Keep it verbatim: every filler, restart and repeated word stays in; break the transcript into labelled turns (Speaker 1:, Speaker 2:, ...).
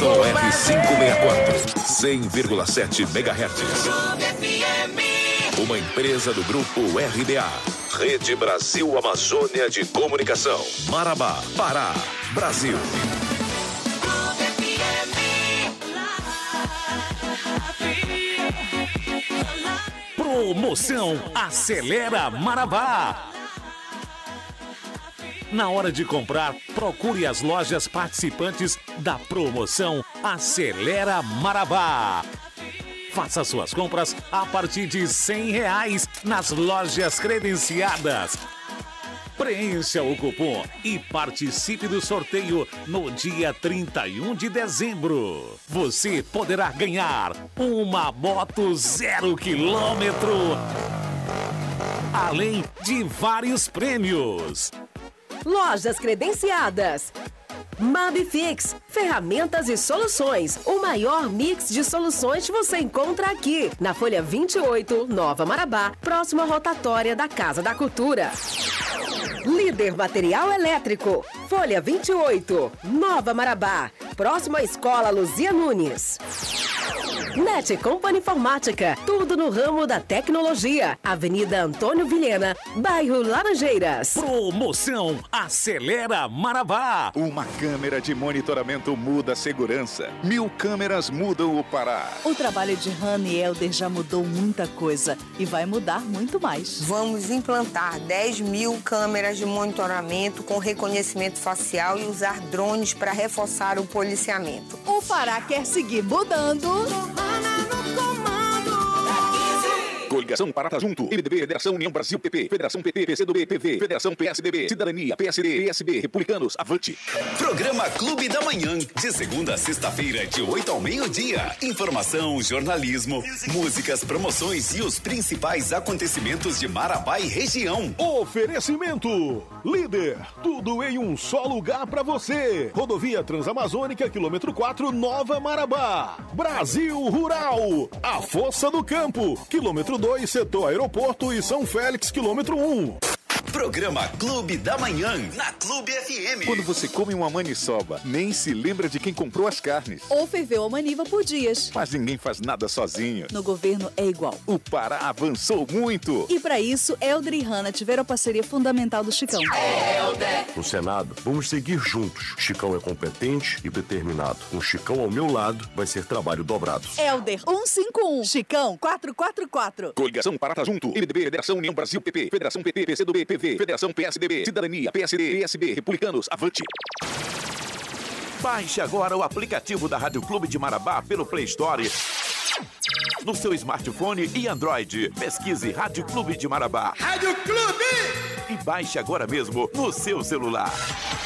Speaker 1: Som R quinhentos e sessenta e quatro, cem vírgula sete megahertz. Uma empresa do grupo R B A. Rede Brasil Amazônia de Comunicação. Marabá, Pará, Brasil.
Speaker 2: Promoção Acelera Marabá. Na hora de comprar, procure as lojas participantes da promoção Acelera Marabá. Faça suas compras a partir de cem reais nas lojas credenciadas. Preencha o cupom e participe do sorteio no dia trinta e um de dezembro. Você poderá ganhar uma moto zero quilômetro, além de vários prêmios.
Speaker 3: Lojas credenciadas. Mabifix, ferramentas e soluções. O maior mix de soluções você encontra aqui, na Folha vinte e oito, Nova Marabá, próxima rotatória da Casa da Cultura. Líder Material Elétrico, Folha vinte e oito, Nova Marabá, próxima à Escola Luzia Nunes. Net Company Informática, tudo no ramo da tecnologia. Avenida Antônio Vilhena, bairro Laranjeiras.
Speaker 2: Promoção Acelera Marabá.
Speaker 4: Uma câmera de monitoramento muda a segurança. Mil câmeras mudam o Pará.
Speaker 5: O trabalho de Hannah e Helder já mudou muita coisa e vai mudar muito mais.
Speaker 6: Vamos implantar dez mil câmeras de monitoramento com reconhecimento facial e usar drones para reforçar o policiamento.
Speaker 5: O Pará quer seguir mudando.
Speaker 4: Coligação Pará Junto, M D B, Federação União Brasil P P, Federação P T, P C do B, P V, Federação P S D B, Cidadania, P S D, P S B, Republicanos, Avante.
Speaker 7: Programa Clube da Manhã, de segunda a sexta-feira, de oito ao meio-dia. Informação, jornalismo, músicas, promoções e os principais acontecimentos de Marabá e região.
Speaker 8: Oferecimento Líder, tudo em um só lugar pra você. Rodovia Transamazônica, quilômetro quatro, Nova Marabá. Brasil Rural, a Força do Campo, quilômetro dois, setor aeroporto e São Félix, quilômetro um.
Speaker 7: Programa Clube da Manhã, na Clube F M.
Speaker 4: Quando você come uma maniçoba, nem se lembra de quem comprou as carnes.
Speaker 5: Ou ferveu a maniva por dias.
Speaker 4: Mas ninguém faz nada sozinho.
Speaker 5: No governo é igual.
Speaker 4: O Pará avançou muito.
Speaker 5: E para isso, Helder e Hannah tiveram a parceria fundamental do Chicão.
Speaker 9: Helder! No Senado, vamos seguir juntos. Chicão é competente e determinado. Com Chicão ao meu lado, vai ser trabalho dobrado.
Speaker 5: Helder cento e cinquenta e um, Chicão quatrocentos e quarenta e quatro.
Speaker 4: Coligação Pará Junto, M D B, Federação União Brasil P P, Federação P T, P C do B, P V, Federação P S D B, Cidadania, P S D, P S B, Republicanos, Avante.
Speaker 10: Baixe agora o aplicativo da Rádio Clube de Marabá pelo Play Store no seu smartphone e Android. Pesquise Rádio Clube de Marabá.
Speaker 11: Rádio Clube!
Speaker 10: E baixe agora mesmo no seu celular.